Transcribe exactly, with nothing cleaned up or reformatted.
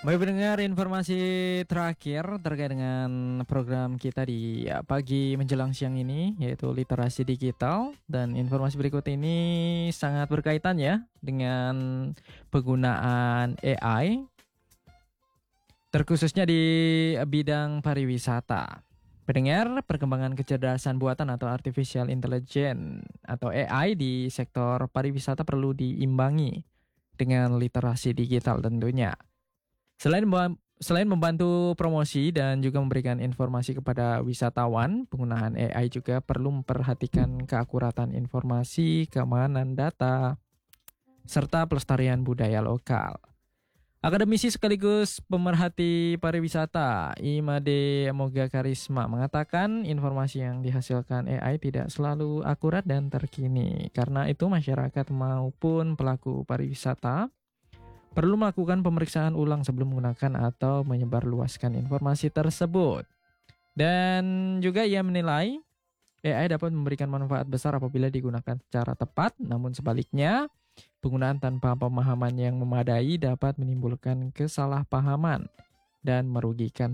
Baik pendengar, informasi terakhir terkait dengan program kita di ya, pagi menjelang siang ini, yaitu literasi digital. Dan informasi berikut ini sangat berkaitan ya dengan penggunaan A I, terkhususnya di bidang pariwisata. Pendengar, perkembangan kecerdasan buatan atau artificial intelligence atau A I di sektor pariwisata perlu diimbangi dengan literasi digital tentunya. Selain memba- selain membantu promosi dan juga memberikan informasi kepada wisatawan, penggunaan A I juga perlu memperhatikan keakuratan informasi, keamanan data, serta pelestarian budaya lokal. Akademisi sekaligus pemerhati pariwisata Imade Moga Karisma mengatakan informasi yang dihasilkan A I tidak selalu akurat dan terkini. Karena itu masyarakat maupun pelaku pariwisata perlu melakukan pemeriksaan ulang sebelum menggunakan atau menyebarluaskan informasi tersebut. Dan juga ia menilai A I dapat memberikan manfaat besar apabila digunakan secara tepat, namun sebaliknya penggunaan tanpa pemahaman yang memadai dapat menimbulkan kesalahpahaman dan merugikan